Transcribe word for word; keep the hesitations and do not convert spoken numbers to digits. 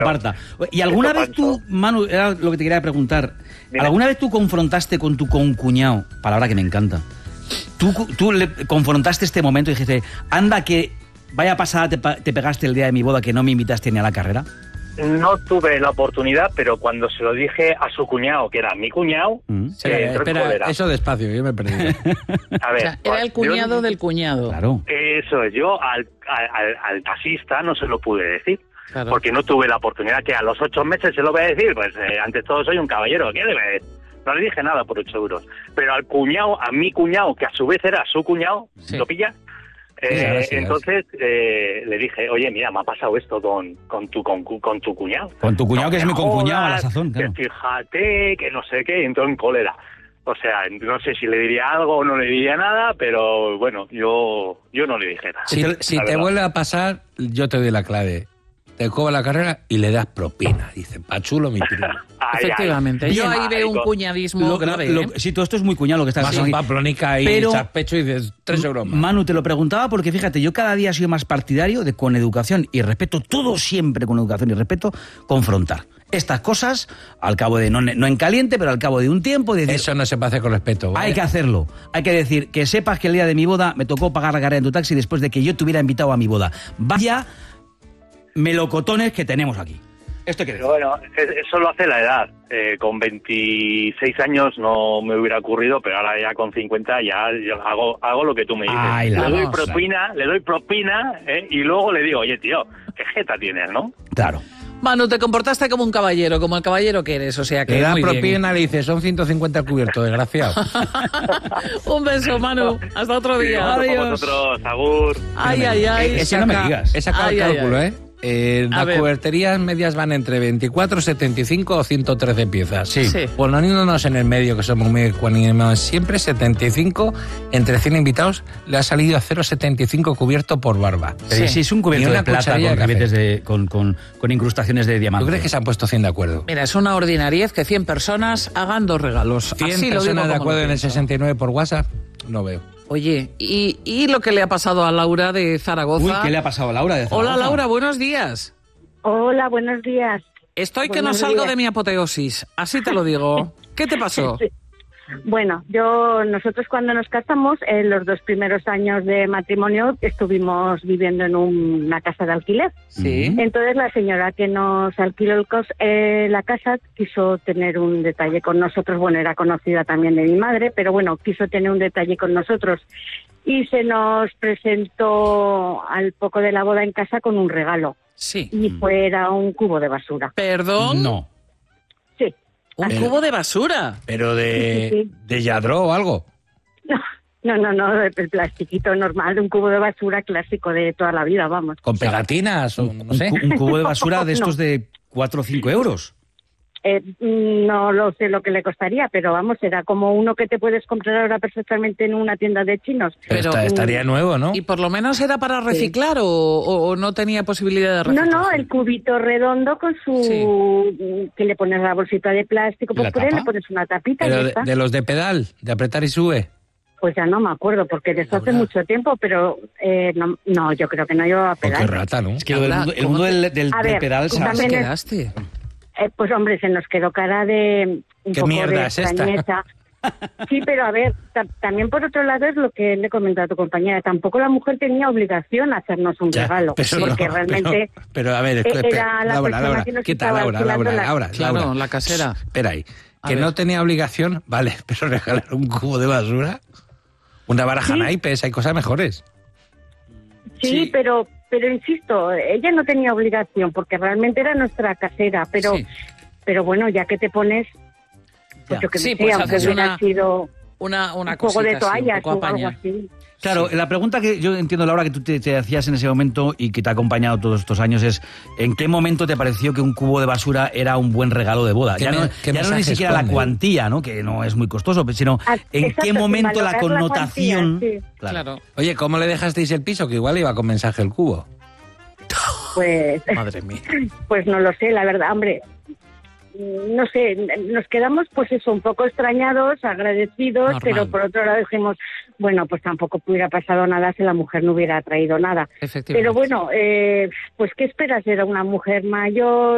Parta. ¿Y alguna vez tú, Manu, era lo que te quería preguntar, Dime. ¿alguna vez tú confrontaste con tu concuñado, palabra que me encanta, tú, tú le confrontaste este momento y dijiste, anda que vaya pasada te, te pegaste el día de mi boda que no me invitaste ni a la carrera? No tuve la oportunidad, pero cuando se lo dije a su cuñado, que era mi cuñado... Mm. Sí, eh, espera, eso despacio, yo me perdí. A ver, o sea, era el cuñado yo, del cuñado. Claro. Eso es, yo al, al, al taxista no se lo pude decir. Claro. Porque no tuve la oportunidad, que a los ocho meses se lo voy a decir, pues eh, ante todo soy un caballero, ¿qué le voy a decir? No le dije nada por ocho euros. Pero al cuñado, a mi cuñado, que a su vez era su cuñado, sí. ¿Lo pilla? Eh, sí, entonces eh, le dije, oye, mira, me ha pasado esto con, con, tu, con, con tu cuñado. Con tu cuñado, no, que es mi concuñado a la sazón. Claro. Que fíjate, que no sé qué, y entró en cólera. O sea, no sé si le diría algo o no le diría nada, pero bueno, yo yo no le dije nada. Si, si te vuelve a pasar, yo te doy la clave. Te cobra la carrera y le das propina. Dice, pachulo mi primo. Efectivamente. Ay, yo ahí veo un cuñadismo lo, grave. Lo, ¿eh? Sí, todo esto es muy cuñado lo que estás haciendo. Más paplónica y pero, echas pecho y dices, tres euros más. Manu, te lo preguntaba porque, fíjate, yo cada día he sido más partidario de, con educación y respeto, todo siempre con educación y respeto, confrontar. Estas cosas, al cabo de, no, no en caliente, pero al cabo de un tiempo... Decir, eso no se puede hacer con respeto. ¿vale? Hay que hacerlo. Hay que decir, que sepas que el día de mi boda me tocó pagar la carrera en tu taxi después de que yo te hubiera invitado a mi boda. Vaya melocotones que tenemos aquí. Esto que bueno, eso lo hace la edad. Eh, con veintiséis años no me hubiera ocurrido, pero ahora ya con cincuenta ya yo hago hago lo que tú me dices. Ay, le doy cosa. propina, le doy propina eh, y luego le digo, oye, tío, qué jeta tienes, ¿no? Claro. Manu, te comportaste como un caballero, como el caballero que eres, o sea que... Le da muy propina, bien. Le dice, son ciento cincuenta el cubierto, desgraciado. Un beso, Manu. Hasta otro día. Sí, adiós. Vosotros, agur. Ay, ay, ay. Esa no me digas. Esa ay, el cálculo, ay, ay. ¿eh? Eh, las ver. Cuberterías medias van entre veinticuatro, setenta y cinco o ciento trece piezas. Sí. sí. Poniéndonos en el medio, que somos muy ecuánimes siempre, setenta y cinco, entre cien invitados, le ha salido a cero coma setenta y cinco cubierto por barba. Sí, sí, es un cubierto de plata con, de, con, con, con incrustaciones de diamante. ¿Tú crees que se han puesto cien de acuerdo? Mira, es una ordinariez que cien personas hagan dos regalos. cien Así personas lo digo de acuerdo en el sesenta y nueve por WhatsApp, no veo. Oye, ¿y, ¿y lo que le ha pasado a Laura de Zaragoza? Uy, ¿qué le ha pasado a Laura de Zaragoza? Hola, Laura, buenos días. Hola, buenos días. Estoy buenos que no salgo días. de mi apoteosis, así te lo digo. ¿Qué te pasó? Sí. Bueno, yo nosotros cuando nos casamos, en los dos primeros años de matrimonio, estuvimos viviendo en un, una casa de alquiler. Sí. Entonces la señora que nos alquiló el cos, eh, la casa quiso tener un detalle con nosotros. Bueno, era conocida también de mi madre, pero bueno, quiso tener un detalle con nosotros. Y se nos presentó al poco de la boda en casa con un regalo. Sí. Y fuera un cubo de basura. ¿Perdón? No. Sí. ¿Un Así. cubo de basura? ¿Pero de, sí, sí. de Yadro o algo? No, no, no, no, el plastiquito normal, un cubo de basura clásico de toda la vida, vamos. ¿Con pegatinas o no sé? Un, un cubo de basura de estos no. de cuatro o cinco euros. Eh, no lo sé lo que le costaría, pero vamos, era como uno que te puedes comprar ahora perfectamente en una tienda de chinos. Pero, pero estaría nuevo, ¿no? ¿Y por lo menos era para reciclar sí. o, o no tenía posibilidad de reciclar? No, no, el cubito redondo con su... Sí. que le pones la bolsita de plástico, pues por ahí le pones una tapita pero y ya de, está. de los de pedal, de apretar y sube. Pues ya no me acuerdo, porque desde hace mucho tiempo, pero eh, no, no, yo creo que no llevaba pedal. Oh, qué rata, ¿no? Es que el, el mundo del, del, del ver, pedal... ¿Cómo quedaste? Es, eh, pues hombre, se nos quedó cara de... Un ¿Qué poco mierda de es esta? Sí, pero a ver, también por otro lado es lo que le he comentado a tu compañera, tampoco la mujer tenía obligación a hacernos un ya, regalo, porque no, realmente pero, pero a ver, espera, era la Laura, persona Laura, que nos ¿qué tal, estaba Laura, alquilando Laura, la... Laura, Claro, Laura. la casera. Espera ahí, A que ver. no tenía obligación, vale, pero regalar un cubo de basura, una baraja Sí. naipes, hay cosas mejores. Sí, Sí. pero pero insisto, ella no tenía obligación, porque realmente era nuestra casera, pero Sí. pero bueno, ya que te pones, pues Ya. yo que Sí, me pues sé, aunque haces hubiera una- sido Una, una un juego cosita de toallas así, un poco o algo apaña. así. Claro, Sí. la pregunta que yo entiendo, Laura, que tú te, te hacías en ese momento y que te ha acompañado todos estos años es ¿en qué momento te pareció que un cubo de basura era un buen regalo de boda? ¿Qué Ya, me- no, qué ya no ni mensaje siquiera esconde? la cuantía, ¿no? Que no es muy costoso, sino Ah, ¿en exacto, qué sin momento la valorar la connotación? cuantía, sí. Claro. Claro. Oye, ¿cómo le dejasteis el piso? Que igual iba con mensaje el cubo. Pues, Madre mía. pues no lo sé, la verdad, hombre. No sé, nos quedamos pues eso, un poco extrañados, agradecidos, Normal. pero por otro lado dijimos, bueno, pues tampoco hubiera pasado nada si la mujer no hubiera traído nada. Efectivamente. Pero bueno, eh, pues ¿qué esperas? Era una mujer mayor,